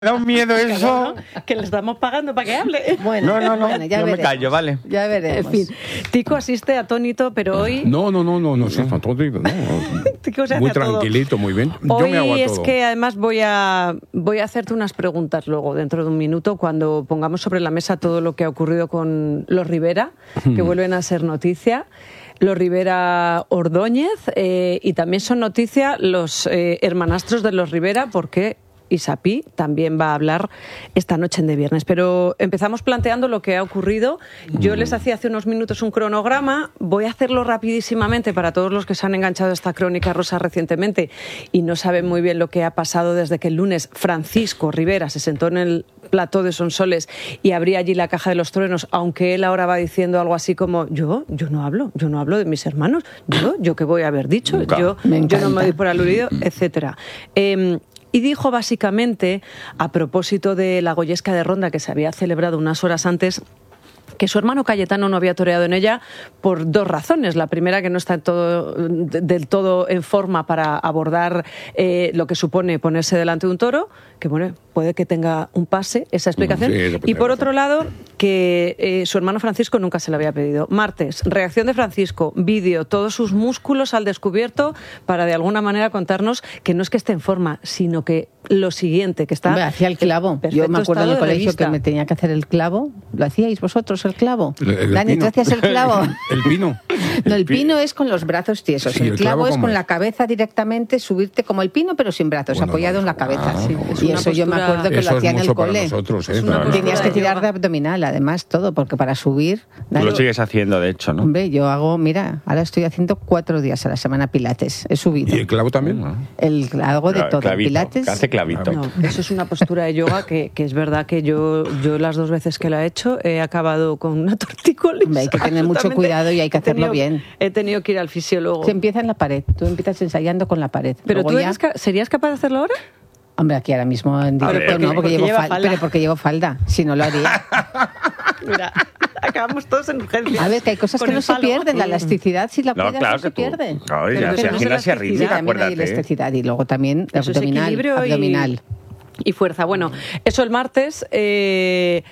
Da un miedo eso. Que le estamos pagando para que hable. Bueno, no, ya yo veremos. me callo, vale. Ya veremos. En fin, Tico asiste atónito, pero hoy... No, soy atónito, no. Tico se hace Muy a todo. tranquilito, muy bien. Yo Hoy me hago a es todo. que además voy a hacerte unas preguntas luego, dentro de un minuto, cuando pongamos sobre la mesa todo lo que ha ocurrido con los Rivera, que vuelven a ser noticia. Los Rivera Ordóñez, y también son noticia los hermanastros de los Rivera, porque Isapi también va a hablar esta noche en De Viernes. Pero empezamos planteando lo que ha ocurrido. Yo les hacía hace unos minutos un cronograma. Voy a hacerlo rapidísimamente para todos los que se han enganchado a esta crónica rosa recientemente y no saben muy bien lo que ha pasado desde que el lunes Francisco Rivera se sentó en el plató de Sonsoles y abría allí la caja de los truenos, aunque él ahora va diciendo algo así como yo no hablo de mis hermanos, yo qué voy a haber dicho, Nunca. yo no me doy por aludido, etcétera. Y dijo básicamente, a propósito de la Goyesca de Ronda que se había celebrado unas horas antes, que su hermano Cayetano no había toreado en ella por dos razones. La primera, que no está del todo en forma para abordar lo que supone ponerse delante de un toro, que bueno, puede que tenga un pase, esa explicación. Sí, y por otro lado, que su hermano Francisco nunca se lo había pedido. Martes, reacción de Francisco, vídeo, todos sus músculos al descubierto para de alguna manera contarnos que no es que esté en forma, sino que lo siguiente, que está... Hombre, hacía el clavo. Yo me acuerdo en el colegio que me tenía que hacer el clavo. ¿Lo hacíais vosotros, el clavo? Dani, ¿tú hacías el clavo? El pino. No, el pino es con los brazos tiesos. Sí, el clavo es ¿cómo con es? la cabeza directamente, subirte como el pino, pero sin brazos, Bueno, apoyado no, en la cabeza. no, Sí. no, Y una eso yo me postura- acuerdo que Eso lo es hacía en el mucho para cole. nosotros, Es una claro. Tenías que de tirar yoga. de abdominal, además, todo, porque para subir... Tú Dani, lo sigues haciendo, de hecho, ¿no? Hombre, yo hago, mira, ahora estoy haciendo 4 días a la semana pilates. He subido. ¿Y el clavo también? Hago de todo. Clavito, Pilates. que hace clavito. No, eso es una postura de yoga que es verdad que yo las dos veces que la he hecho he acabado con una tortícolis. Hombre, hay que tener mucho Absolutamente. cuidado y hay que hacerlo bien. He tenido que ir al fisiólogo. Se empieza en la pared. Tú empiezas ensayando con la pared. ¿Pero Luego tú ya- serías capaz de hacerlo ahora? Hombre, aquí ahora mismo en ver, directo no, porque porque llevo lleva falda. falda. Pero porque llevo falda. Si no lo haría. Mira, acabamos todos en urgencias. A ver, que hay cosas Con que el no se palo. pierden. La elasticidad, si la No, cuidas, claro no se que tú. pierde. Claro, Pero ya eso sea no es gimnasia elasticidad, rítmica, También hay acuérdate. elasticidad. Y luego también Eso es equilibrio abdominal. y fuerza. Bueno, eso el martes, de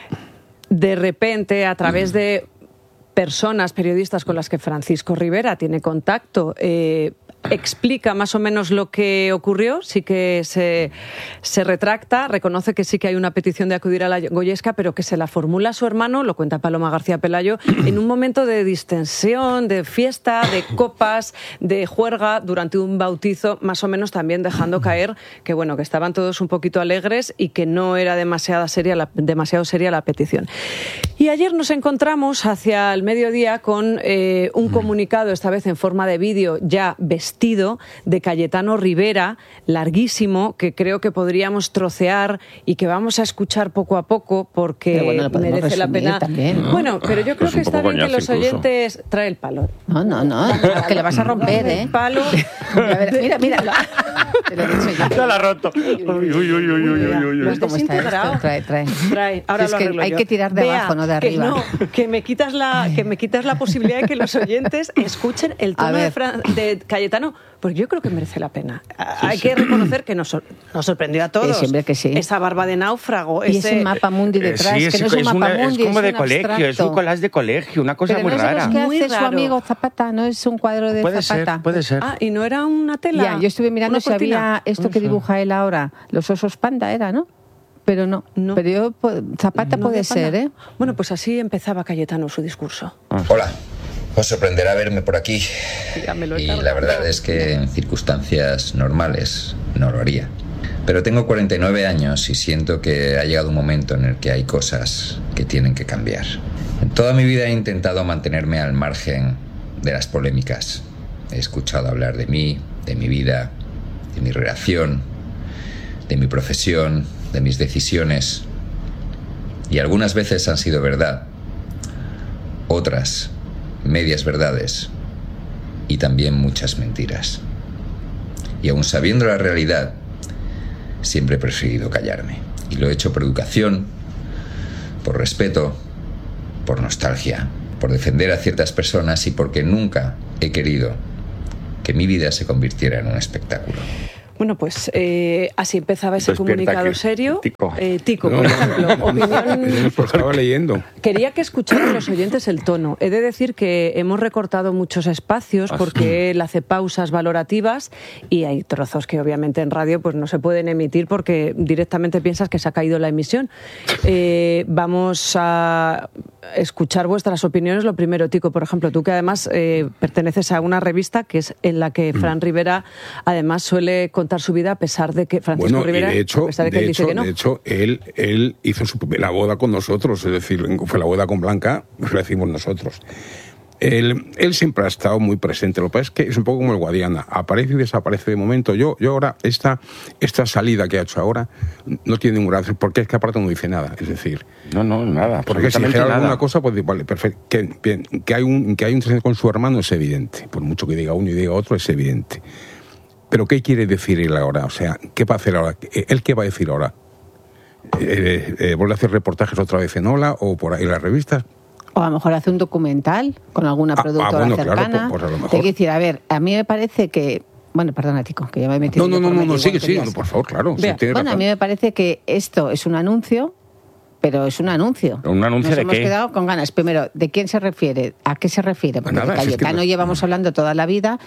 repente, a través de personas, periodistas con las que Francisco Rivera tiene contacto, explica más o menos lo que ocurrió, sí que se retracta, reconoce que sí que hay una petición de acudir a la Goyesca, pero que se la formula su hermano, lo cuenta Paloma García Pelayo, en un momento de distensión, de fiesta, de copas, de juerga, durante un bautizo, más o menos también dejando caer que bueno, que estaban todos un poquito alegres y que no era demasiado seria la petición. Y ayer nos encontramos hacia el mediodía con un comunicado, esta vez en forma de vídeo, ya vestido, de Cayetano Rivera, larguísimo, que creo que podríamos trocear y que vamos a escuchar poco a poco porque Pero bueno, lo podemos merece la resumir pena. también, ¿no? Bueno, pero yo creo Pues que un está poco bien que coñazo los incluso. oyentes... Trae el palo. No, que le vas a romper, ¿eh? El palo. A ver, mira. Te lo he dicho yo. Ya la ha roto. Uy. Lo has ¿Cómo está desintegrado. esto? Trae. Trae, ahora Es lo que arreglo hay yo. que tirar de Vea, abajo, no de arriba. Que me quitas la posibilidad de que los oyentes escuchen el A tono ver. de Cayetano, porque yo creo que merece la pena. Hay que reconocer que nos sorprendió a todos. Siempre que sí. Esa barba de náufrago. Y ese mapa mundi detrás, Sí, que no es un mapa mundi, es como es de un colegio, es un abstracto. collage de colegio, una cosa Pero muy no es de rara. los que Muy hace su raro. amigo Zapata, no es un cuadro de Puede Zapata. ser, puede ser. Ah, y no era una tela. Ya, yo estuve mirando una si cortina. había esto que dibuja él ahora, los osos panda era, ¿no? Pero no. No. Pero Zapata No puede de ser, panda. ¿eh? Bueno, pues así empezaba Cayetano su discurso. Hola, os sorprenderá verme por aquí. Ya me lo he Y cargado. la verdad es que en circunstancias normales no lo haría. Pero tengo 49 años y siento que ha llegado un momento en el que hay cosas que tienen que cambiar. En toda mi vida he intentado mantenerme al margen de las polémicas. He escuchado hablar de mí, de mi vida, de mi relación, de mi profesión, de mis decisiones. Y algunas veces han sido verdad, otras medias verdades y también muchas mentiras. Y aun sabiendo la realidad, siempre he preferido callarme. Y lo he hecho por educación, por respeto, por nostalgia, por defender a ciertas personas y porque nunca he querido que mi vida se convirtiera en un espectáculo. Bueno, pues así empezaba ese Despierta comunicado aquí. serio. Tico. Tico, No, por no. ejemplo, opinión... Lo estaba leyendo. Quería que escucharan los oyentes el tono. He de decir que hemos recortado muchos espacios porque él hace pausas valorativas y hay trozos que obviamente en radio pues no se pueden emitir porque directamente piensas que se ha caído la emisión. Vamos a escuchar vuestras opiniones. Lo primero, Tico, por ejemplo, tú que además perteneces a una revista que es en la que Fran Rivera además suele contar su vida a pesar de que Francisco Rivera, y de hecho, a pesar de que él dice que no. De hecho, él hizo la boda con nosotros, es decir, fue la boda con Blanca, lo decimos nosotros. Él siempre ha estado muy presente. Lo que pasa es que es un poco como el Guadiana, aparece y desaparece de momento. Yo ahora, esta salida que ha hecho ahora no tiene ningún gracia, porque es que aparte no dice nada, es decir... No, nada. Porque si dijera alguna cosa, pues vale, perfecto. Que hay un trance con su hermano es evidente, por mucho que diga uno y diga otro es evidente. Pero ¿qué quiere decir él ahora? O sea, ¿qué va a hacer ahora? ¿Él qué va a decir ahora? ¿Vuelve a hacer reportajes otra vez en Hola o por ahí en las revistas? O a lo mejor hace un documental con alguna productora bueno, cercana. claro, pues a lo mejor. Te quiero decir, a ver, a mí me parece que... Bueno, perdona, Tico, que ya me he metido... No, sigue, por favor, claro. Sí, bueno, a mí me parece que esto es un anuncio, pero es un anuncio. ¿Un anuncio Nos de hemos qué? quedado con ganas. Primero, ¿de quién se refiere? ¿A qué se refiere? Porque Nada, de Cayetano llevamos hablando toda la vida.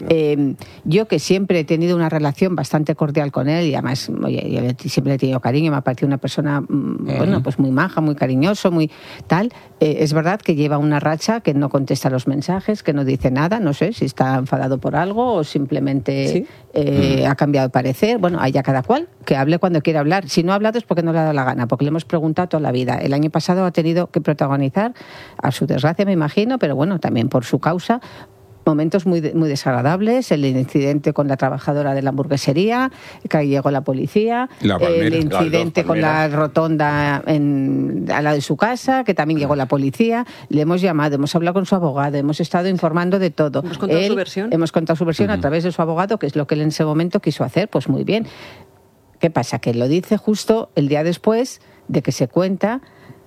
Yo que siempre he tenido una relación bastante cordial con él y además oye, yo siempre le he tenido cariño, me ha parecido una persona bueno, pues muy maja, muy cariñoso, muy tal. Es verdad que lleva una racha que no contesta los mensajes, que no dice nada, no sé si está enfadado por algo o simplemente ha cambiado de parecer. Bueno, allá cada cual, que hable cuando quiera hablar. Si no ha hablado es porque no le ha dado la gana, porque le hemos preguntado toda la vida. El año pasado ha tenido que protagonizar, a su desgracia me imagino, pero bueno, también por su causa, momentos muy desagradables, el incidente con la trabajadora de la hamburguesería, que llegó la policía, el incidente con la rotonda al lado de su casa, que también llegó la policía, le hemos llamado, hemos hablado con su abogado, hemos estado informando de todo. ¿Hemos contado su versión? Hemos contado su versión a través de su abogado, que es lo que él en ese momento quiso hacer, pues muy bien. ¿Qué pasa? Que lo dice justo el día después de que se cuenta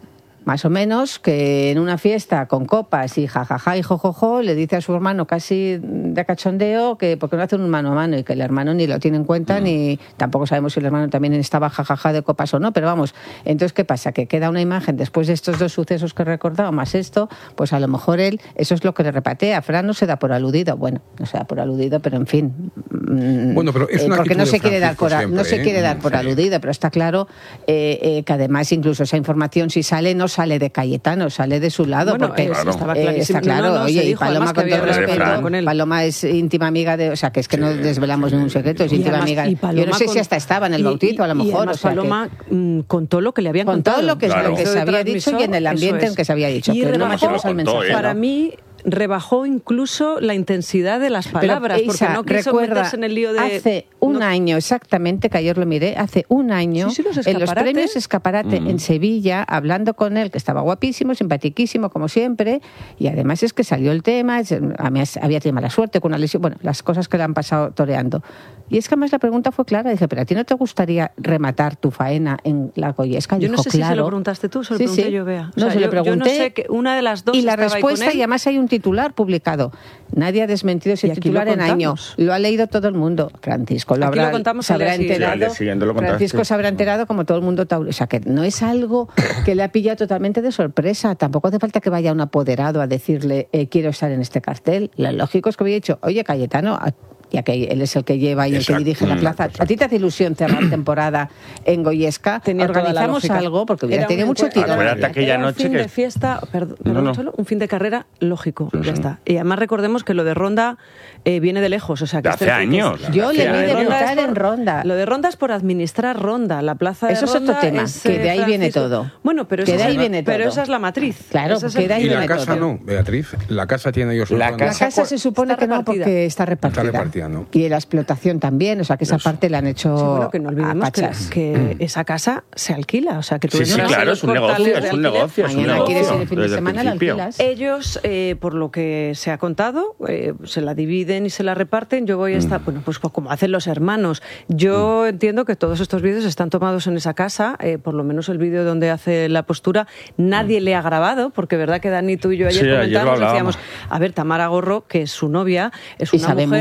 más o menos que en una fiesta con copas y jajaja y jojojo le dice a su hermano casi de cachondeo que porque no hacen un mano a mano y que el hermano ni lo tiene en cuenta ni tampoco sabemos si el hermano también estaba jajaja de copas o no, pero vamos, entonces ¿qué pasa? Que queda una imagen después de estos dos sucesos que he recordado más esto, pues a lo mejor él, eso es lo que le repatea. Fran no se da por aludido, bueno, no se da por aludido, pero en fin, bueno, pero es una porque no se quiere dar por siempre, no se quiere dar por aludido, pero está claro que además incluso esa información si sale no sale de Cayetano, sale de su lado, bueno, porque estaba clarísimo. está claro, No, oye, y dijo, Paloma con todo respeto, con él. Paloma es íntima amiga de, o sea, que es que no desvelamos ningún secreto, es íntima además, amiga. Yo no sé si hasta estaba en el bautizo, a lo mejor. Además, o sea, Paloma contó lo que le habían contado. Contó lo que, Claro. lo que se había dicho y en el ambiente en que se había dicho. Y Que no rebajó, matemos al mensaje. para mí rebajó incluso la intensidad de las palabras, pero, Isa, porque no quiso recuerda, meterse en el lío de... hace un año exactamente, que ayer lo miré, hace un año, en los premios Escaparate en Sevilla, hablando con él, que estaba guapísimo, simpatiquísimo, como siempre, y además es que salió el tema, había tenido mala suerte con una lesión, bueno, las cosas que le han pasado toreando. Y es que además la pregunta fue clara, dije, ¿pero a ti no te gustaría rematar tu faena en la Goyesca? Yo dijo, no sé si claro. se lo preguntaste tú, se lo pregunté yo, Bea. No, se lo pregunté. Yo no sé que una de las dos y la estaba ahí con respuesta, él. y además hay un titular publicado. Nadie ha desmentido ese Y aquí titular lo en año. contamos. Lo ha leído todo el mundo. Francisco lo Aquí habrá, lo contamos se al día habrá siguiente. enterado. Sí, al día siguiente lo contaste. Francisco se habrá enterado como todo el mundo taurino. O sea, que no es algo que le ha pillado totalmente de sorpresa. Tampoco hace falta que vaya un apoderado a decirle quiero estar en este cartel. Lo lógico es que hubiera dicho, oye, Cayetano, ya que él es el que lleva y el que dirige la plaza. Exacto. ¿A ti te hace ilusión cerrar temporada en Goyesca? Tenía toda la Organizamos lógica. algo, porque hubiera Era tenido un mucho encuentro. tirón. Acuérdate aquella Era un noche fin que... de fiesta, No. Cholo, un fin de carrera lógico, ya está. Y además recordemos que lo de Ronda viene de lejos, o sea, que De hace años. Yo le vi Hace años. debutar en Ronda. Lo de Ronda es por administrar Ronda, la plaza de Eso es Ronda otro tema, que de ahí viene todo. Bueno, pero Que de esa ahí es- viene pero todo. esa es la matriz. Claro, Ese es que el de ahí Y fin. la viene casa todo. no, Beatriz. La casa tiene ellos La un La casa casa se supone está que no, repartida. porque está repartida. Está repartida, ¿no? Y la explotación también, o sea, que esa parte la han hecho Sí, bueno, que no olvidemos a pachas. que esa casa se alquila, o sea, que tú Sí, sí, entras en claro, los es un portales negocio, de es un alquiler. negocio, es un Mañana negocio. quieres ir el fin de Desde el semana, la principio. alquilas. Ellos, por lo que se ha contado, se la dividen y se la reparten. Yo voy a estar, bueno, pues como hacen los hermanos. Yo entiendo que todos estos vídeos están tomados en esa casa, por lo menos el vídeo donde hace la postura, nadie le ha grabado, porque verdad que Dani, tú y yo ayer Sí, ayer lo comentábamos, hablábamos. decíamos, a ver, Tamara Gorro, que es su novia, es Y una sabe mujer mucho de No está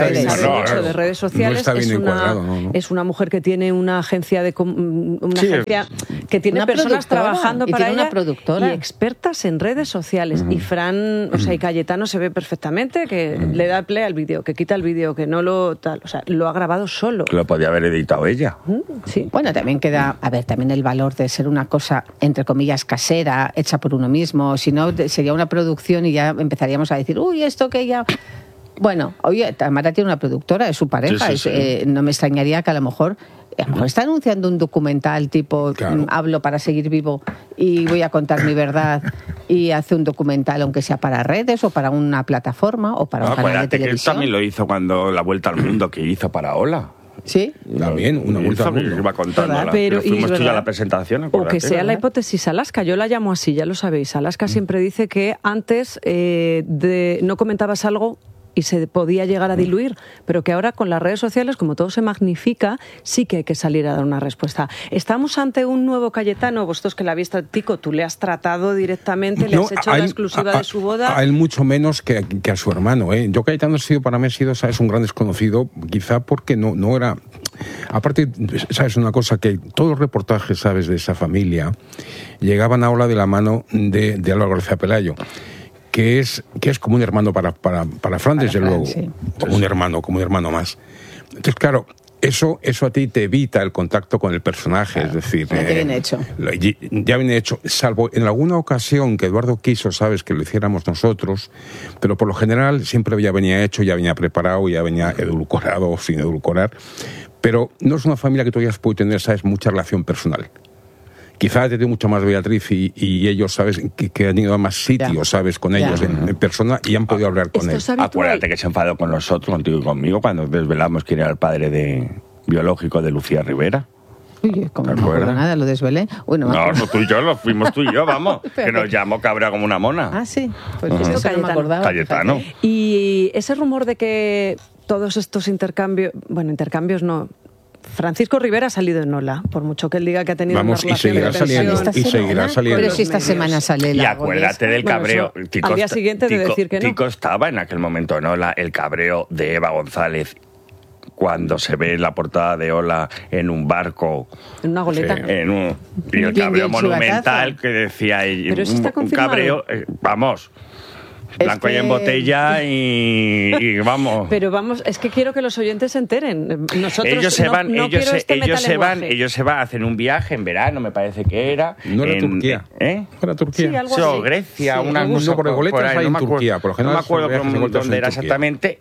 redes. sabe No, mucho claro. de redes No sociales. está bien es, encuadrado, no. es una mujer que tiene una agencia Sí. agencia que tiene Una personas productora, trabajando y para tiene una ella productora. y expertas en redes sociales. Y Fran, o sea, y Cayetano se ve perfectamente que le da play al vídeo, que quita el vídeo, que no lo tal, o sea, lo ha grabado solo. Que lo podía haber editado ella. Sí. Bueno, también queda, a ver, también el valor de ser una cosa, entre comillas, casera, hecha por uno mismo. Si no, sería una producción y ya empezaríamos a decir, uy, esto que ya... Bueno, oye, Tamara tiene una productora, es su pareja. Sí, sí, sí. No me extrañaría que a lo mejor está anunciando un documental tipo, Claro. hablo para seguir vivo y voy a contar mi verdad, y hace un documental, aunque sea para redes o para una plataforma o para un canal de Acuérdate que él televisión. también lo hizo cuando la vuelta al mundo que hizo para Ola. Sí. También, una vuelta al Hizo, mundo. iba contándola. Pero, Pero fuimos y tú y yo a verdad. la presentación, O acuérdate, que sea la ¿verdad? hipótesis Alaska, yo la llamo así, ya lo sabéis. Alaska siempre dice que antes no comentabas algo y se podía llegar a diluir, pero que ahora con las redes sociales, como todo se magnifica, sí que hay que salir a dar una respuesta. ¿Estamos ante un nuevo Cayetano? Vosotros que la habéis Tico, tú le has tratado directamente, le has hecho a la él- exclusiva de su boda. A él mucho menos que a su hermano. Yo Cayetano para mí ha sido, ¿sabes?, un gran desconocido, quizá porque no era... Aparte, ¿sabes una cosa? Que todos los reportajes, ¿sabes?, de esa familia llegaban a Ola de la mano de Álvaro García Pelayo, que es como un hermano para Fran, desde Fran, luego. sí. Como un hermano más. Entonces, claro, eso a ti te evita el contacto con el personaje, es decir... Ya te viene hecho. Ya viene hecho, salvo en alguna ocasión que Eduardo quiso, sabes, que lo hiciéramos nosotros, pero por lo general siempre ya venía hecho, ya venía preparado, ya venía edulcorado o sin edulcorar. Pero no es una familia que tú hayas podido tener, sabes, mucha relación personal. Quizá te tengo mucho más Beatriz y ellos, sabes, que han ido a más sitios, Ya. sabes, con Ya. ellos en persona y han podido hablar con Esto él. es habitual. Acuérdate que se enfadó con nosotros, contigo y conmigo, cuando desvelamos quién era el padre biológico de Lucía Rivera. Uy, como ¿Te no me acuerdo acuerdas? nada, lo desvelé. Bueno, No, tú y yo, lo fuimos tú y yo, vamos. Que nos llamó cabrea como una mona. Ah, sí. Pues Ajá. eso no me Cayetano. acordaba. Cayetano. fíjate. Y ese rumor de que todos estos intercambios no... Francisco Rivera ha salido en Ola, por mucho que él diga que ha tenido Vamos, una y relación seguirá de saliendo, tensión. Esta y seguirá semana, saliendo. Pero si esta Medios. semana sale Y la acuérdate del Bueno, cabreo. eso, al día siguiente de decir que no. Tico estaba en aquel momento en Ola, el cabreo de Eva González, cuando se ve en la portada de Ola en un barco, En una goleta. Sí. y el ¿Quién dio cabreo el monumental chivatazo? que decía ella, Pero eso está un confirmado. cabreo, vamos, Es blanco y en que- botella y vamos. Pero vamos, es que quiero que los oyentes se enteren. Nosotros Ellos se van, no quiero este ellos se van, metalenguaje. ellos se van, hacen un viaje en verano, me parece que era. No era Turquía. ¿Eh? Era Turquía. Sí, algo Sí, o así. Grecia, Sí, una algo cosa así. Por goletas ahí, hay no en me acuerdo- Turquía, por lo general no me acuerdo son viajes y goletas dónde en era Turquía. exactamente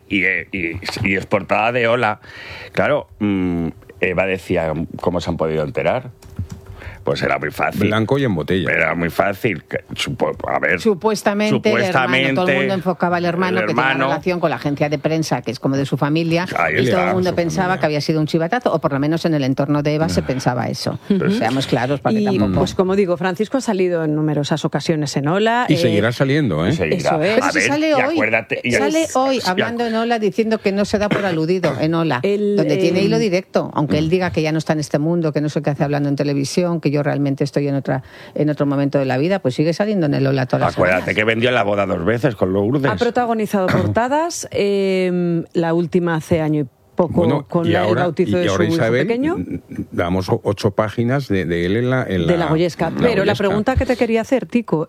y es portada de Ola. Claro, Eva decía, ¿cómo se han podido enterar? Pues era muy fácil. Blanco y en botella. Era muy fácil. A ver, Supuestamente, el hermano, todo el mundo enfocaba al hermano, el que tenía hermano. relación con la agencia de prensa, que es como de su familia, Ahí y todo era el mundo su pensaba familia. que había sido un chivatazo, o por lo menos en el entorno de Eva se pensaba eso. Seamos claros, para que Y tampoco... pues como digo, Francisco ha salido en numerosas ocasiones en Ola. Y seguirá saliendo, ¿eh? y seguirá. Eso es. Pero A si ver, sale y hoy, acuérdate- y- sale hoy y- hablando en Ola diciendo que no se da por aludido en Ola, donde tiene hilo directo, aunque él diga que ya no está en este mundo, que no sé qué hace hablando en televisión, que yo realmente estoy en otro momento de la vida, pues sigue saliendo en el Ola todas las Acuérdate semanas. que vendió la boda 2 veces con Lourdes. Ha protagonizado portadas, la última hace año y poco Bueno, con y el ahora, bautizo de su ahora hijo Isabel, pequeño. damos 8 páginas de él en la De la Goyesca. Pero la Goyesca. pregunta que te quería hacer, Tico,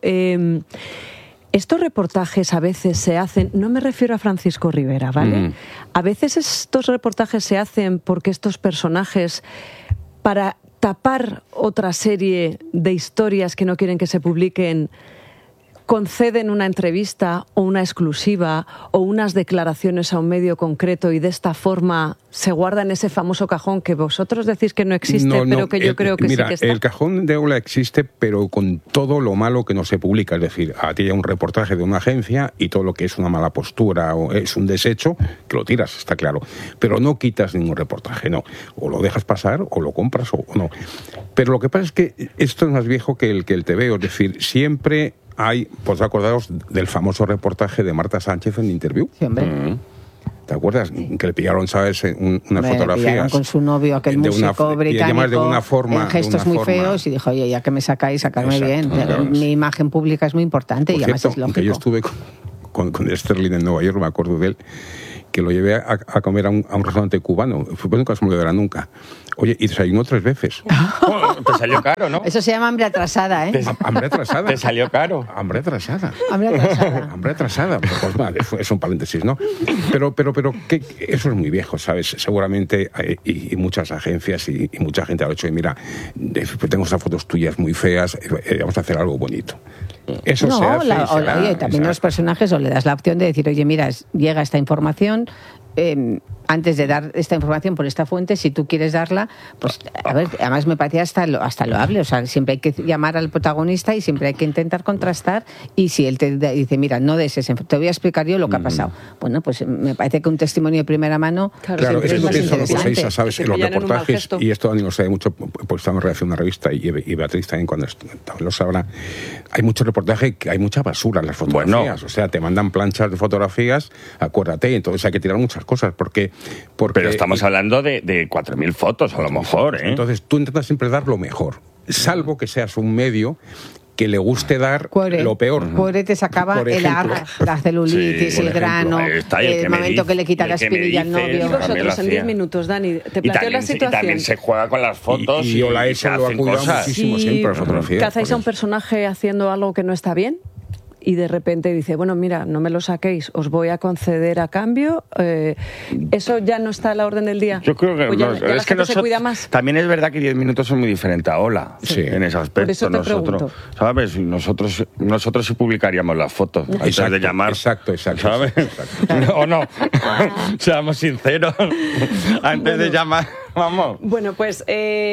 estos reportajes a veces se hacen, no me refiero a Francisco Rivera, ¿vale? A veces estos reportajes se hacen porque estos personajes, para tapar otra serie de historias que no quieren que se publiquen, conceden una entrevista o una exclusiva o unas declaraciones a un medio concreto y de esta forma se guardan ese famoso cajón que vosotros decís que no existe, pero que yo creo que mira, sí que está. el cajón de Ola existe, pero con todo lo malo que no se publica. Es decir, a ti hay un reportaje de una agencia y todo lo que es una mala postura o es un desecho, que lo tiras, está claro. Pero no quitas ningún reportaje, no. O lo dejas pasar o lo compras o no. Pero lo que pasa es que esto es más viejo que el TVO. Es decir, siempre hay, pues acordaos del famoso reportaje de Marta Sánchez en Interview. Sí, hombre. ¿Te acuerdas? Que le pillaron, ¿sabes?, unas Me pillaron fotografías. con su novio, aquel de una- músico y británico, además de una forma, en gestos de una muy forma- feos, y dijo, oye, ya que me sacáis, sacarme Exacto, bien. claro. Mi imagen pública es muy importante Por y además cierto, es lógico. que yo estuve con Sterling en Nueva York, me acuerdo de él, que lo llevé a comer a un restaurante cubano. Pues nunca se me olvidará nunca. Oye, y desayunó 3 veces. Te salió caro, ¿no? Eso se llama hambre atrasada, ¿eh? Hambre atrasada. Te salió caro. Hambre atrasada. Hambre atrasada. Hambre atrasada. Pues vale, es un paréntesis, ¿no? Pero que eso es muy viejo, ¿sabes? Seguramente y muchas agencias y mucha gente ha dicho, mira, tengo esas fotos tuyas muy feas, vamos a hacer algo bonito. Eso no, se hace. Oye, también los personajes o le das la opción de decir, oye, mira, llega esta información, antes de dar esta información por esta fuente, si tú quieres darla, pues a ver, además me parecía hasta loable, o sea, siempre hay que llamar al protagonista y siempre hay que intentar contrastar, y si él te dice, mira, no des ese, te voy a explicar yo lo que ha pasado. Bueno, pues me parece que un testimonio de primera mano... Claro, es eso más lo interesante. Isa, ¿sabes? En los reportajes, y esto Dani lo sabe mucho, pues estamos redaccionando una revista, y Beatriz también cuando lo sabrá, hay mucho reportaje, que hay mucha basura en las fotografías, bueno, o sea, te mandan planchas de fotografías, acuérdate, entonces hay que tirar muchas cosas, porque pero estamos hablando de 4.000 fotos, a lo mejor, ¿eh? Entonces tú intentas siempre dar lo mejor, salvo que seas un medio que le guste dar lo peor. Cuore te sacaba la celulitis, el grano, el momento que le quita la espinilla al novio. Y vosotros en 10 minutos, Dani, te planteo la situación. Y también se juega con las fotos y Ola eso lo ha cuidado muchísimo siempre la fotografía. ¿Cazáis a un personaje haciendo algo que no está bien? Y de repente dice, bueno, mira, no me lo saquéis, os voy a conceder a cambio. ¿Eso ya no está a la orden del día? Yo creo que ya es que se cuida más. También es verdad que 10 minutos son muy diferentes a Ola, en ese aspecto. Por eso te pregunto. ¿Sabes? Nosotros sí publicaríamos las fotos antes de llamar. Exacto. ¿Sabes? ¿O no? Seamos sinceros. Antes de llamar... Vamos. Bueno, pues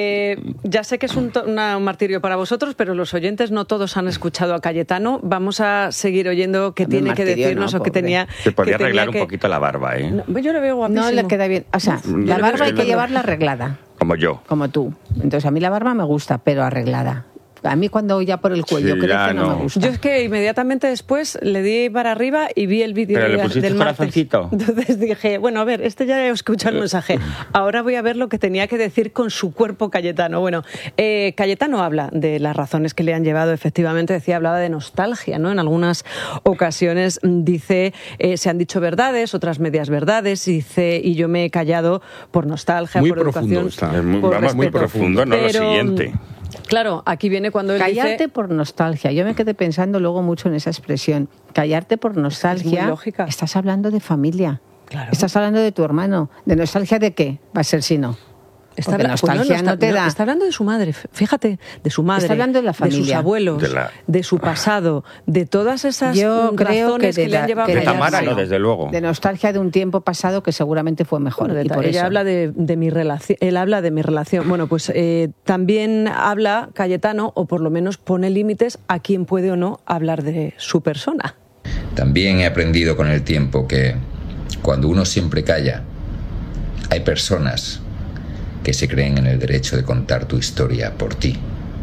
ya sé que es un martirio para vosotros, pero los oyentes no todos han escuchado a Cayetano. Vamos a seguir oyendo qué tiene que decirnos o qué tenía. Se podría arreglar un poquito la barba, ¿eh? No, yo le veo guapísimo. No le queda bien. O sea, la barba hay que llevarla arreglada. Como yo. Como tú. Entonces a mí la barba me gusta, pero arreglada. A mí cuando ya por el cuello creo que no me gusta. Yo es que inmediatamente después le di para arriba y vi el vídeo del martes. Corazoncito. Entonces dije, bueno, a ver, ya he escuchado el mensaje. Ahora voy a ver lo que tenía que decir con su cuerpo Cayetano. Bueno, Cayetano habla de las razones que le han llevado, efectivamente, hablaba de nostalgia, ¿no? En algunas ocasiones dice, se han dicho verdades, otras medias verdades, dice, y yo me he callado por nostalgia, muy por profundo educación. Vamos, muy profundo, no lo siguiente. Claro, aquí viene cuando él callarte dice... por nostalgia. Yo me quedé pensando luego mucho en esa expresión. Callarte por nostalgia. Es muy lógica. Estás hablando de familia. Claro. Estás hablando de tu hermano. ¿De nostalgia de qué va a ser si no? Está hablando de su madre, fíjate, de su madre, está hablando de la familia, de sus abuelos, de su pasado, de todas esas razones que le han llevado a Tamara, no, desde luego. De nostalgia de un tiempo pasado que seguramente fue mejor. Bueno, y por ella eso. habla de mi relación, él habla de mi relación. Bueno, pues también habla Cayetano, o por lo menos pone límites a quien puede o no hablar de su persona. También he aprendido con el tiempo que cuando uno siempre calla, hay personas que se creen en el derecho de contar tu historia por ti.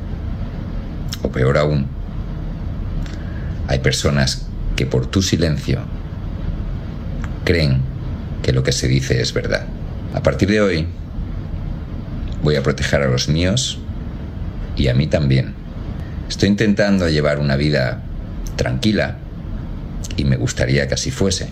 O peor aún, hay personas que por tu silencio creen que lo que se dice es verdad. A partir de hoy, voy a proteger a los míos y a mí también. Estoy intentando llevar una vida tranquila y me gustaría que así fuese.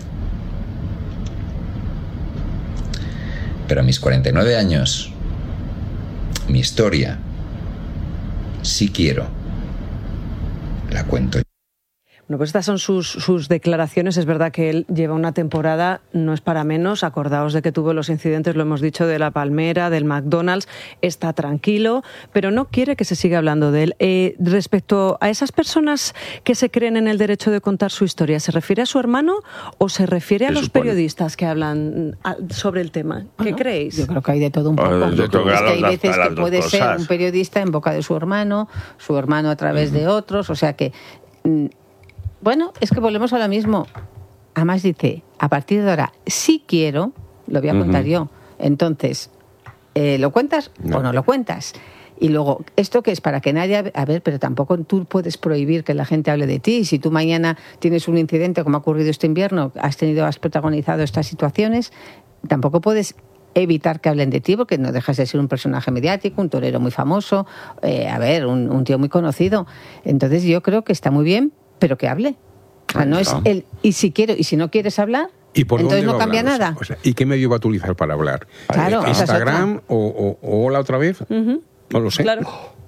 Pero a mis 49 años, mi historia, si quiero, la cuento. Bueno, pues estas son sus declaraciones. Es verdad que él lleva una temporada, no es para menos. Acordaos de que tuvo los incidentes, lo hemos dicho, de la Palmera, del McDonald's. Está tranquilo, pero no quiere que se siga hablando de él. Respecto a esas personas que se creen en el derecho de contar su historia, ¿se refiere a su hermano o se refiere a los periodistas que hablan sobre el tema? ¿Qué creéis? Yo creo que hay de todo un poco. Es que hay veces que puede ser un periodista en boca de su hermano a través de otros, o sea que... Bueno, es que volvemos a lo mismo. Además dice, a partir de ahora, si quiero, lo voy a contar yo. Entonces, ¿lo cuentas o no lo cuentas? Y luego, ¿esto qué es? Para que nadie... A ver, pero tampoco tú puedes prohibir que la gente hable de ti. Si tú mañana tienes un incidente, como ha ocurrido este invierno, has protagonizado estas situaciones, tampoco puedes evitar que hablen de ti, porque no dejas de ser un personaje mediático, un torero muy famoso, un tío muy conocido. Entonces yo creo que está muy bien, pero que hable. O sea, no es el y si quiero, y si no quieres hablar, ¿Y por Entonces dónde no va a cambia hablar? nada. O sea, ¿y qué medio va a utilizar para hablar? Claro, esa es ¿Instagram o la otra vez? No lo sé. Claro.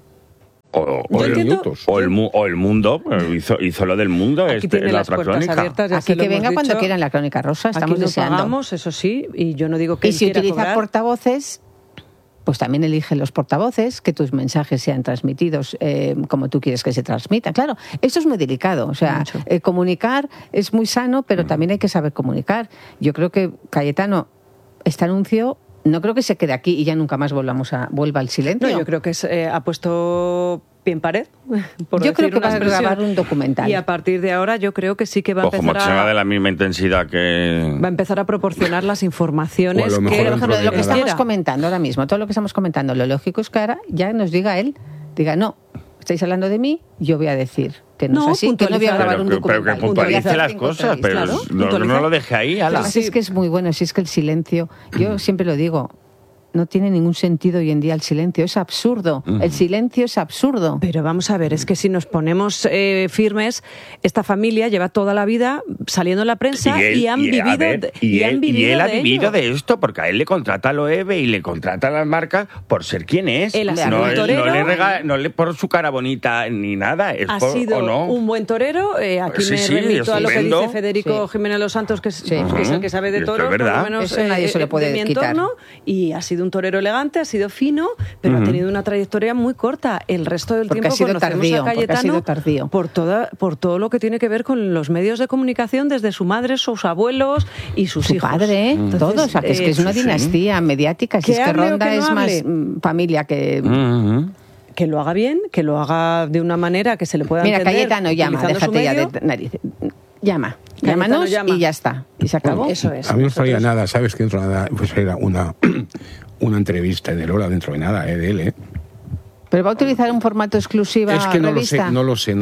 O Yo el, entiendo- o el mundo, hizo lo del mundo, Aquí tiene la las otra puertas crónica. abiertas, ya se Aquí lo que venga hemos cuando dicho. quieran la Crónica Rosa, estamos Aquí no deseando. pagamos, eso sí, y yo no digo que Y él si quiera utiliza cobrar. portavoces, pues también elige los portavoces, que tus mensajes sean transmitidos como tú quieres que se transmitan. Claro, esto es muy delicado. O sea, Mucho. comunicar es muy sano, pero también hay que saber comunicar. Yo creo que Cayetano, este anuncio, no creo que se quede aquí y ya nunca más vuelva al silencio. No, yo creo que ha puesto pie en pared, por Yo creo decir que una va a expresión. grabar un documental. Y a partir de ahora yo creo que sí que va a Pues como empezar sea de a... la misma intensidad que... Va a empezar a proporcionar las informaciones O a lo mejor que, Por ejemplo, de lo que Dentro de estamos quiera. comentando ahora mismo, todo lo que estamos comentando, lo lógico es que ahora ya nos diga él, diga, no, estáis hablando de mí, yo voy a decir que no, No, es así, que no voy a puntualizar. grabar Pero un que documental. puntualice Voy a las hacer 5 cosas, pero entrevistas. claro, no lo deje ahí, ala. Además, es que es muy bueno, si es que el silencio, yo siempre lo digo, no tiene ningún sentido hoy en día el silencio, es absurdo, el silencio es absurdo. Pero vamos a ver, es que si nos ponemos firmes, esta familia lleva toda la vida saliendo en la prensa y han vivido él ha de vivido ello. de esto porque a él le contrata Loewe y le contrata las marcas por ser quien es. Él ha sido no, un torero. no le por su cara bonita ni nada. Es Ha por, sido ¿o no? un buen torero. Aquí Sí, me sí, remito a lo que estupendo. dice Federico Sí. Jiménez Los Santos, que es, Sí. que es el que sabe Y de esto es toros, por verdad. lo menos Eso nadie se lo puede de mi quitar. entorno, y ha sido un torero elegante, ha sido fino, pero ha tenido una trayectoria muy corta. El resto del Porque tiempo ha sido conocemos tardío, a porque ha Cayetano sido tardío. por todo lo que tiene que ver con los medios de comunicación, desde su madre, sus abuelos y sus Su hijos. padre, Entonces, todo, o sea, que es una sí. dinastía mediática, si Que es que hable o Ronda que no es más hable. familia que... Ujú. que lo haga bien, que lo haga de una manera que se le pueda Mira, entender. Cayetano llama, utilizando su déjate ya medio. de narices. Llama, Cayetano llámanos llama. y ya está, y se acabó. Eso es. A mí no sabía Nosotros- nada, ¿sabes? Que dentro de nada, pues era una entrevista de Lola dentro de nada, de él, Pero va a utilizar un formato exclusiva Es que no lo sé, revista. no lo sé.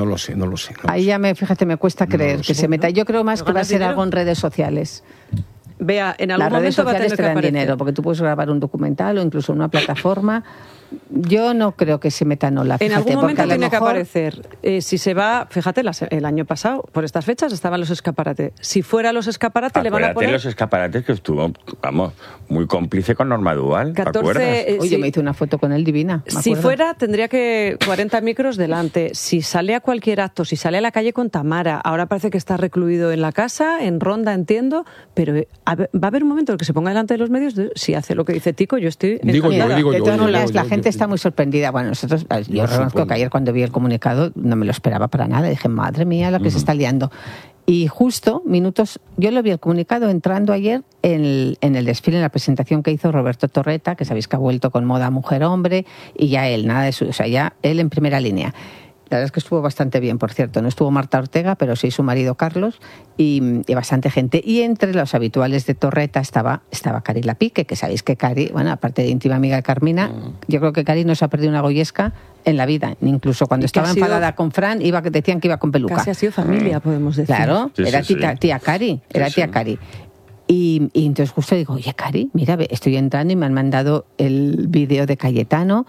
Ahí ya fíjate, me cuesta No creer lo que sé. se meta. Yo creo más ¿No que va a ganas ser dinero? algo en redes sociales. Vea, en algún Las redes momento va a sociales tener te que dan aparecer. dinero, porque tú puedes grabar un documental o incluso una plataforma. Yo no creo que se meta Nola, En fíjate, algún porque momento a lo tiene que mejor- aparecer. Si se va, fíjate, el año pasado, por estas fechas, estaban los escaparates. Si fuera los escaparates, le van a Acuérdate poner los escaparates que estuvo, vamos, muy cómplice con Norma Dual, ¿te 14, acuerdas? Oye, sí. me hice una foto con él divina. me Si acuerdo. fuera, tendría que 40 micros delante. Si sale a cualquier acto, si sale a la calle con Tamara, ahora parece que está recluido en la casa, en Ronda, entiendo, pero va a haber un momento en el que se ponga delante de los medios, si hace lo que dice Tico, yo estoy Digo yo, encantada. digo De yo, todas yo, maneras, la yo, gente yo. está muy sorprendida. Bueno, nosotros, yo reconozco supongo. que ayer cuando vi el comunicado no me lo esperaba para nada. Dije, madre mía, lo que se está liando. Y justo, minutos, yo lo vi el comunicado entrando ayer en el desfile, en la presentación que hizo Roberto Torreta, que sabéis que ha vuelto con moda mujer-hombre, y ya él, nada de su, o sea, ya él en primera línea. La verdad es que estuvo bastante bien, por cierto. No estuvo Marta Ortega, pero sí su marido Carlos y bastante gente. Y entre los habituales de Torreta estaba Cari Lapique, que sabéis que Cari, bueno, aparte de íntima amiga de Carmina, yo creo que Cari no se ha perdido una goyesca en la vida. Incluso cuando Y que estaba ha sido- enfadada con Fran, decían que iba con peluca. Casi ha sido familia, podemos decir. Claro, Sí, era sí, tía, sí. tía Cari, era Sí, tía sí. Cari. Y entonces justo digo, oye, Cari, mira, estoy entrando y me han mandado el vídeo de Cayetano.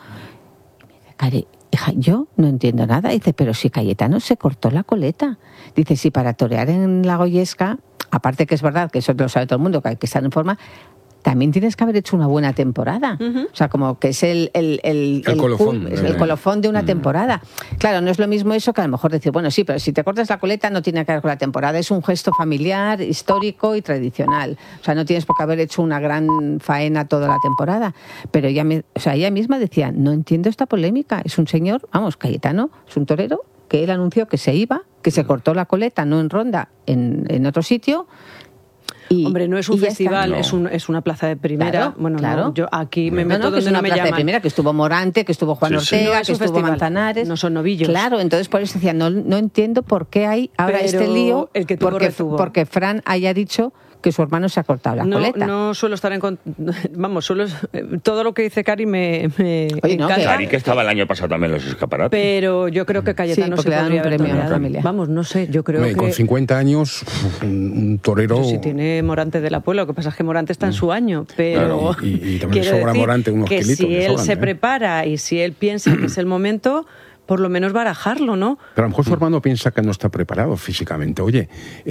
Cari, hija, yo no entiendo nada. Dice, pero si Cayetano se cortó la coleta. Dice, si para torear en la Goyesca, aparte que es verdad, que eso lo sabe todo el mundo, que hay que estar en forma, también tienes que haber hecho una buena temporada. O sea, como que es el colofón, es el colofón de una temporada. Claro, no es lo mismo eso que a lo mejor decir, bueno, sí, pero si te cortas la coleta no tiene que ver con la temporada. Es un gesto familiar, histórico y tradicional. O sea, no tienes por qué haber hecho una gran faena toda la temporada. Pero ella misma decía, no entiendo esta polémica. Es un señor, vamos, Cayetano, es un torero, que él anunció que se iba, que se cortó la coleta, no en Ronda, en otro sitio. Hombre, no es un y ya festival, está. es una plaza de primera. Claro, bueno, claro. no, yo aquí me meto que es donde una no me plaza de llaman. primera, que estuvo Morante, que estuvo Juan Sí, sí. Ortega, No es que un estuvo festival, Manzanares. no son novillos. Claro, entonces por eso decía, no entiendo por qué hay ahora Pero este lío, el que tuvo retuvo. porque Fran haya dicho que su hermano se ha cortado la coleta. No suelo estar vamos, todo lo que dice Cari me Oye, no, encanta. Cari, que estaba el año pasado también en los escaparates. Pero yo creo que Cayetano porque se le dan podría un haber premio a la toreado. familia. Vamos, no sé, yo creo Hombre, que... con 50 años, un torero... Pero si tiene Morante de la Puebla, lo que pasa es que Morante está en su año, pero... Claro, y también quiero sobra decir Morante unos que kilitos, si le él sobran, se ¿eh? prepara y si él piensa que es el momento... por lo menos barajarlo, ¿no? Pero a lo mejor su hermano piensa que no está preparado físicamente, oye,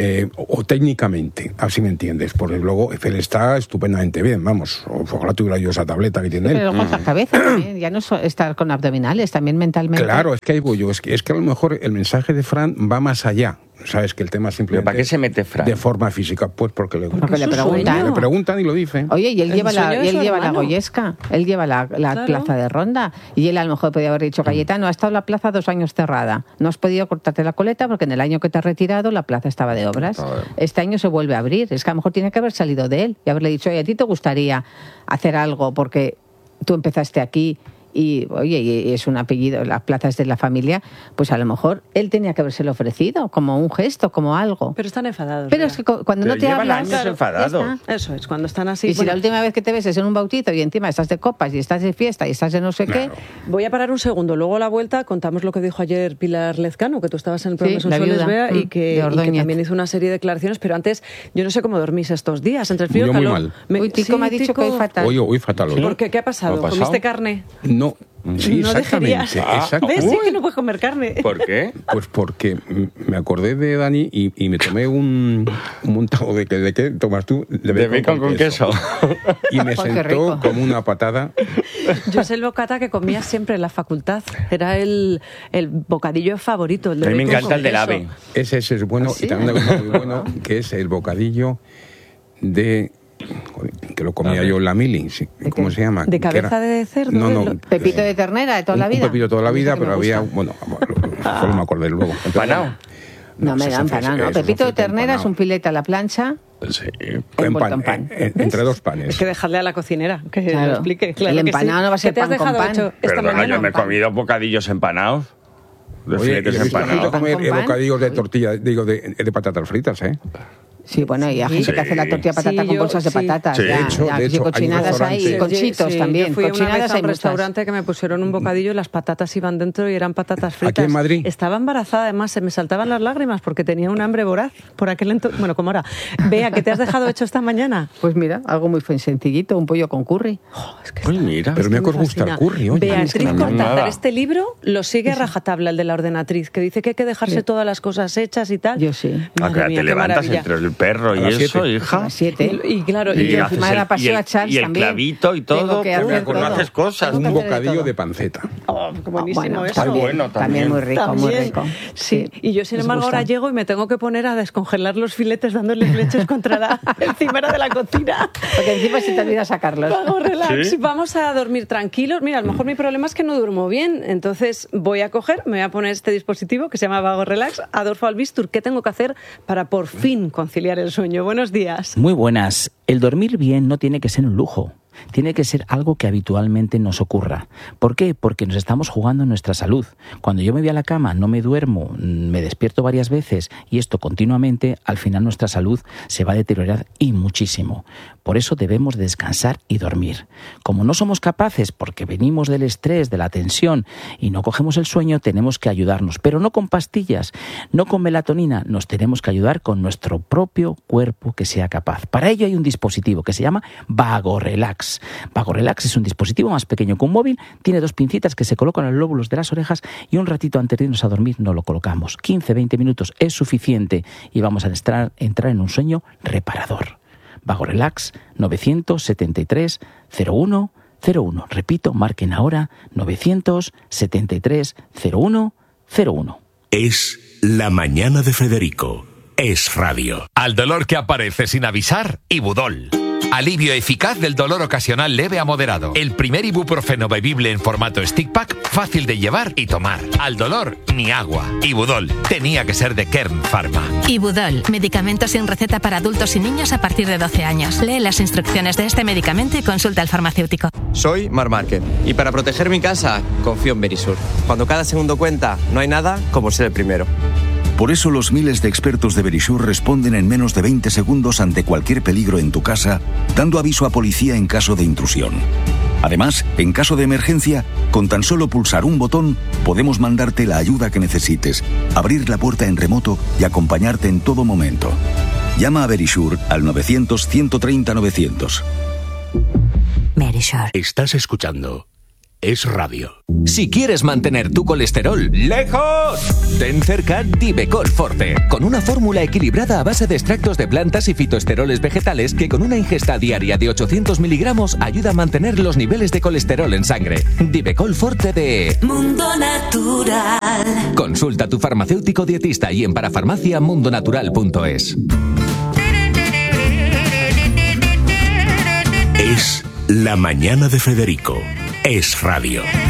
o técnicamente, así me entiendes, porque luego él está estupendamente bien, vamos, ojalá tuviera yo esa tableta que tiene él. Pero luego la cabeza también, ya no estar con abdominales, también mentalmente. Claro, es que ahí voy yo, es que a lo mejor el mensaje de Fran va más allá. Sabes que el tema simplemente... ¿Para qué se mete Fran? De forma física, pues porque le preguntan. Le preguntan y lo dicen. Oye, y él lleva la Goyesca, él lleva la Claro. plaza de Ronda, y él a lo mejor podía haber dicho, Cayetano, ha estado la plaza 2 años cerrada, no has podido cortarte la coleta porque en el año que te has retirado la plaza estaba de obras. Este año se vuelve a abrir, es que a lo mejor tiene que haber salido de él y haberle dicho, oye, ¿a ti te gustaría hacer algo porque tú empezaste aquí? Y, oye, y es un apellido, las plazas de la familia, pues a lo mejor él tenía que habérselo ofrecido, como un gesto, como algo. Pero están enfadados. Pero ¿verdad? es que cuando no te llevan hablas... años enfadados. ya está. Eso es, cuando están así... Y si la última vez que te ves es en un bautizo y encima estás de copas y estás de fiesta y estás de no sé qué... Voy a parar un segundo, luego a la vuelta contamos lo que dijo ayer Pilar Lezcano, que tú estabas en el programa Sí, la Sonsoles viuda, Bea y que Ordóñez. también hizo una serie de declaraciones, pero antes yo no sé cómo dormís estos días, entre el frío y Yo el muy calor. mal. Uy, Tico me ha dicho que hoy fatal. Hoy fatal. Hoy. ¿Por qué? ¿Qué ha pasado? ¿Qué ha pasado? ¿Comiste carne? No, sí, no exactamente. dejarías. Exacto. ¿Ves? Sí que no puedes comer carne. ¿Por qué? Pues porque me acordé de Dani y me tomé un montado de qué tomas tú De bacon con queso. Y me Qué sentó rico. como una patada. Yo sé el bocata que comía siempre en la facultad. Era el bocadillo favorito. El de A mí me bacon encanta con el del queso. ave. Ese es bueno. ¿Sí? Y también hay uno muy bueno que es el bocadillo de... joder, que lo comía yo en la mili, sí, ¿cómo se llama? ¿De Que cabeza era- de cerdo? No, Pepito de ternera de toda la vida. Un pepito de toda la vida, Ese que pero me había, gusta. bueno, solo me acordé luego. ¿Empanado? No me eso dan es empanado, ¿no? eso es Pepito de frito ternera es empanado. un filete a la plancha. Sí. envuelto en pan. Entre dos panes. Es que dejarle a la cocinera que Claro. lo explique. Claro El que sí. empanado no va a ser ¿Qué te has pan con dejado pan. hecho esta Perdona, mañana? yo me he pan. comido bocadillos empanados. De Oye, filetes he visto gente empanados. comer ¿Con pan? bocadillos de tortilla, digo, de patatas fritas, ¿eh? Sí, bueno, y hay gente Sí. que hace la tortilla de patata Sí, con yo- bolsas de sí. patatas. Sí. ya, De hecho, ya, de y hecho, hay cochinadas ahí, y restaurantes- conchitos Sí, también. Yo fui una Cochinadas vez a hay un muchas. restaurante que me pusieron un bocadillo y las patatas iban dentro y eran patatas fritas. ¿Aquí en Madrid? Estaba embarazada, además, se me saltaban las lágrimas porque tenía un hambre voraz por aquel entonces. Bueno, como ahora. Vea, ¿qué te has dejado hecho esta mañana? Pues mira, algo muy sencillito, un pollo con curry. Es que Pues mira. Pero mira que os me gusta el fascina. curry, oye. Beatriz No, Cortázar, nada. este libro lo sigue a rajatabla, el de la ordenatriz, que dice que hay que dejarse Sí. todas las cosas hechas y tal. Yo sí. ¿A qué hora Madre mía, te qué levantas maravilla. entre el perro y A las eso, 7. A hija? las 7. Y claro, Y yo haces encima de la el- paseo y el- a Charles y el también. clavito y todo, Tengo que hacer pues, todo. haces cosas. Tengo Un que hacer bocadillo todo. de panceta. Oh, qué buenísimo Bueno, eso. también, bueno, también muy rico, muy También. rico. Sí, y yo sin ¿Os embargo gusta? ahora llego y me tengo que poner a descongelar los filetes dándoles leches contra la encimera de la cocina. Porque encima se te olvida sacarlos. Vamos, relax. ¿Sí? Vamos a dormir tranquilos. Mira, a lo mejor mi problema es que no duermo bien. Entonces voy a coger, me voy a poner este dispositivo que se llama Vago Relax. Adolfo Albistur, ¿qué tengo que hacer para por fin conciliar el sueño? Buenos días. Muy buenas. El dormir bien no tiene que ser un lujo. Tiene que ser algo que habitualmente nos ocurra. ¿Por qué? Porque nos estamos jugando nuestra salud. Cuando yo me voy a la cama, no me duermo, me despierto varias veces y esto continuamente, al final nuestra salud se va a deteriorar y muchísimo. Por eso debemos descansar y dormir. Como no somos capaces, porque venimos del estrés, de la tensión y no cogemos el sueño, tenemos que ayudarnos. Pero no con pastillas, no con melatonina, nos tenemos que ayudar con nuestro propio cuerpo que sea capaz. Para ello hay un dispositivo que se llama Vago Relax. Vago Relax es un dispositivo más pequeño que un móvil, tiene 2 pincitas que se colocan en los lóbulos de las orejas y un ratito antes de irnos a dormir nos lo colocamos. 15-20 minutos es suficiente y vamos a entrar en un sueño reparador. Vago Relax 973 01 01. Repito, marquen ahora 973 01 01. Es La Mañana de Federico. Es radio. Al dolor que aparece sin avisar, Ibudol. Alivio eficaz del dolor ocasional leve a moderado. El primer ibuprofeno bebible en formato stick pack, fácil de llevar y tomar. Al dolor, ni agua. Ibudol. Tenía que ser de Kern Pharma. Ibudol, medicamento sin receta para adultos y niños a partir de 12 años. Lee las instrucciones de este medicamento y consulta al farmacéutico. Soy Mar Márquez y para proteger mi casa confío en Verisur. Cuando cada segundo cuenta, no hay nada como ser el primero. Por eso los miles de expertos de Verisur responden en menos de 20 segundos ante cualquier peligro en tu casa, dando aviso a policía en caso de intrusión. Además, en caso de emergencia, con tan solo pulsar un botón, podemos mandarte la ayuda que necesites, abrir la puerta en remoto y acompañarte en todo momento. Llama a Verisur al 900 130 900. Estás escuchando Es radio. Si quieres mantener tu colesterol lejos, ten cerca Divecol Forte, con una fórmula equilibrada a base de extractos de plantas y fitoesteroles vegetales que con una ingesta diaria de 800 miligramos ayuda a mantener los niveles de colesterol en sangre. Divecol Forte de Mundo Natural. Consulta a tu farmacéutico dietista y en parafarmaciamundonatural.es. Es La Mañana de Federico. Es radio.